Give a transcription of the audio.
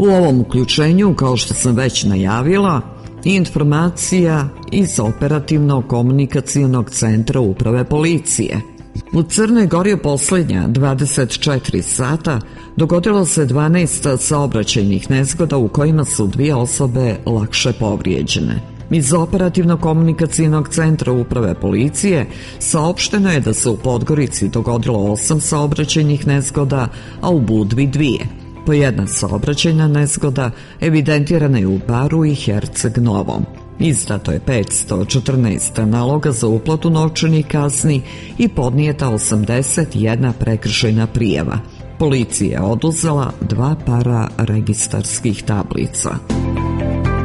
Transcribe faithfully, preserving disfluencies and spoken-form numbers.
U ovom uključenju, kao što sam već najavila, informacija iz Operativno-komunikacionog centra Uprave policije. U Crnoj Gori u posljednja dvadeset četiri sata dogodilo se dvanaest saobraćajnih nezgoda u kojima su dvije osobe lakše povrijeđene. Iz Operativno-komunikacionog centra Uprave policije saopšteno je da se u Podgorici dogodilo osam saobraćajnih nezgoda, a u Budvi dvije. Po jedna saobraćajna nezgoda evidentirana je u Baru i Herceg Novom. Izdato je petsto četrnaest naloga za uplatu novčanih kazni i podnijeta osamdeset jedna prekršajna prijava. Policija je oduzela dva para registarskih tablica.